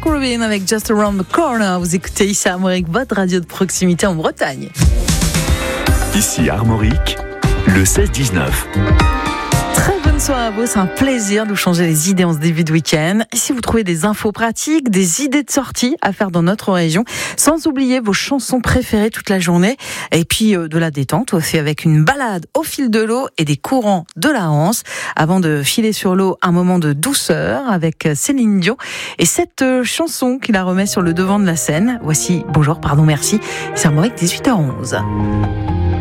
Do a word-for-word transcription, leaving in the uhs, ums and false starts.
Rubin avec Just Around the Corner. Vous écoutez ici à Armorique, votre radio de proximité en Bretagne. Ici Armorique, le seize dix-neuf. Très bonne soirée à vous, c'est un plaisir de vous changer les idées en ce début de week-end. Et si vous trouvez des infos pratiques, des idées de sortie à faire dans notre région, sans oublier vos chansons préférées toute la journée, et puis euh, de la détente aussi avec une balade au fil de l'eau et des courants de la Hanse, avant de filer sur l'eau un moment de douceur avec Céline Dion et cette euh, chanson qui la remet sur le devant de la scène. Voici Bonjour, pardon, merci, c'est Armorique dix-huit heures onze.